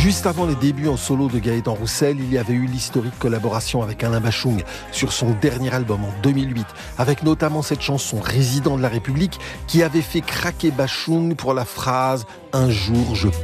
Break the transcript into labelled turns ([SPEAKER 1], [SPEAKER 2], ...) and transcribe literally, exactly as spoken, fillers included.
[SPEAKER 1] Juste avant les débuts en solo de Gaëtan Roussel, il y avait eu l'historique collaboration avec Alain Bachung sur son dernier album en deux mille huit, avec notamment cette chanson Résident de la République qui avait fait craquer Bachung pour la phrase « Un jour je